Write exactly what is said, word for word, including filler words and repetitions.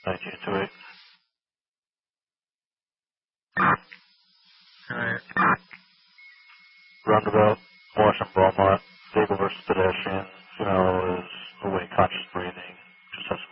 nineteen two eight. Alright. Roundabout, Washington Belmont, vehicle versus pedestrian, Sunel is away conscious